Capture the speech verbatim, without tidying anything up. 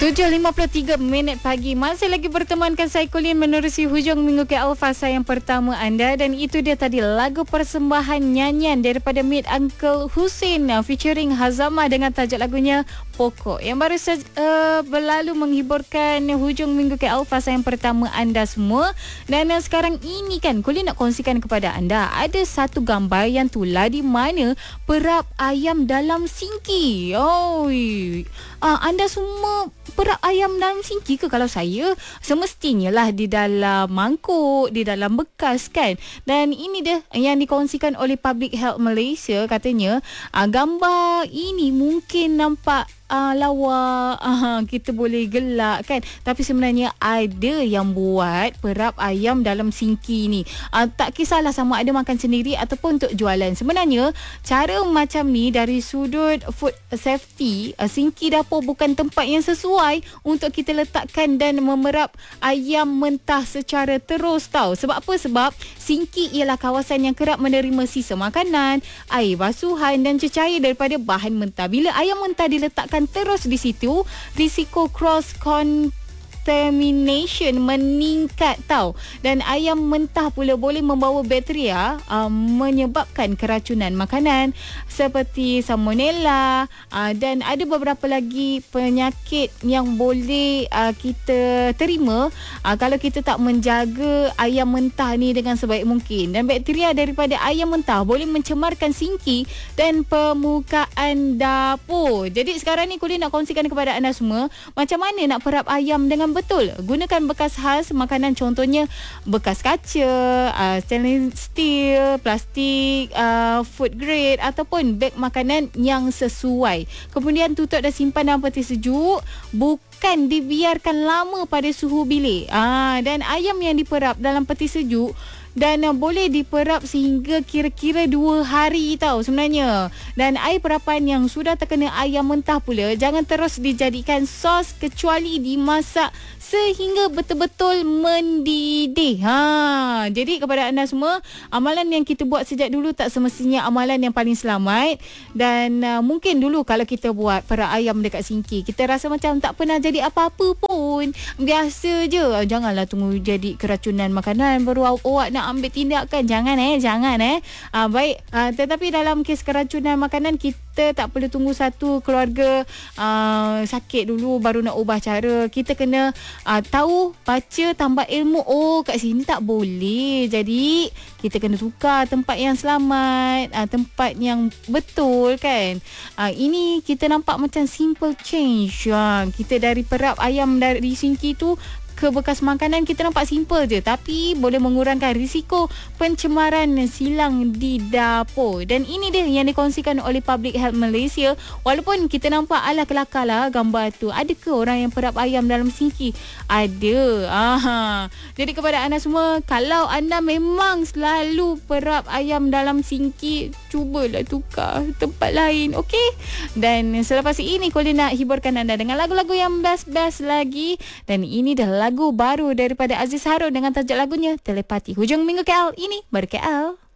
tujuh lima puluh tiga minit pagi. Masih lagi bertemankan saya Colin menerusi hujung minggu ke Al-Fasa yang pertama anda. Dan itu dia tadi lagu persembahan nyanyian daripada Meet Uncle Hussein featuring Hazama dengan tajuk lagunya Pokok, yang baru saja uh, berlalu menghiburkan hujung minggu ke Al-Fasa yang pertama anda semua. Dan uh, sekarang ini kan Colin nak kongsikan kepada anda ada satu gambar yang tular di mana perap ayam dalam singki. Oh, uh, anda semua perap ayam dalam singki ke? Kalau saya, semestinya lah di dalam mangkuk, di dalam bekas kan. Dan ini dia yang dikongsikan oleh Public Health Malaysia. Katanya uh, gambar ini mungkin nampak uh, lawa, uh, kita boleh gelak kan, tapi sebenarnya ada yang buat perap ayam dalam singki ni. uh, Tak kisahlah sama ada makan sendiri ataupun untuk jualan. Sebenarnya cara macam ni dari sudut food safety, uh, singki dapur bukan tempat yang sesuai untuk kita letakkan dan memerap ayam mentah secara terus tau. Sebab apa? Sebab singki ialah kawasan yang kerap menerima sisa makanan, air basuhan dan cecair daripada bahan mentah. Bila ayam mentah diletakkan terus di situ, risiko cross contamination meningkat tau. Dan ayam mentah pula boleh membawa bakteria uh, menyebabkan keracunan makanan seperti salmonella, uh, dan ada beberapa lagi penyakit yang boleh uh, kita terima uh, kalau kita tak menjaga ayam mentah ni dengan sebaik mungkin. Dan bakteria daripada ayam mentah boleh mencemarkan singki dan permukaan dapur. Jadi sekarang ni Colin nak kongsikan kepada anda semua macam mana nak perap ayam dengan betul. Gunakan bekas khas makanan, contohnya bekas kaca, uh, stainless steel, plastik, uh, food grade ataupun beg makanan yang sesuai. Kemudian tutup dan simpan dalam peti sejuk, bukan dibiarkan lama pada suhu bilik. Ah, dan ayam yang diperap dalam peti sejuk dan uh, boleh diperap sehingga kira-kira dua hari tau sebenarnya. Dan air perapan yang sudah terkena ayam mentah pula jangan terus dijadikan sos kecuali dimasak sehingga betul-betul mendidih. Ha, jadi kepada anda semua, amalan yang kita buat sejak dulu tak semestinya amalan yang paling selamat. Dan uh, mungkin dulu kalau kita buat perap ayam dekat singki, kita rasa macam tak pernah jadi apa-apa pun, biasa je. Janganlah tunggu jadi keracunan makanan baru awak nak ambil tindakan. Jangan eh, jangan eh. Uh, baik, uh, tetapi dalam kes keracunan makanan, kita tak perlu tunggu satu keluarga uh, sakit dulu baru nak ubah cara. Kita kena uh, tahu, baca, tambah ilmu. Oh, kat sini tak boleh. Jadi kita kena tukar tempat yang selamat, uh, tempat yang betul kan. Uh, ini kita nampak macam simple change. Uh, kita dari perap ayam dari singki tu ke bekas makanan, kita nampak simple je, tapi boleh mengurangkan risiko pencemaran silang di dapur. Dan ini dia yang dikongsikan oleh Public Health Malaysia. Walaupun kita nampak ala kelakar lah gambar tu, ada ke orang yang perap ayam dalam singki? Ada. Aha. Jadi kepada anda semua, kalau anda memang selalu perap ayam dalam singki, cubalah tukar tempat lain, okey? Dan selepas ini Colin nak hiburkan anda dengan lagu-lagu yang best-best lagi. Dan ini dah lagu baru daripada Aziz Harun dengan tajuk lagunya Telepati. Hujung minggu K L ini baru K L.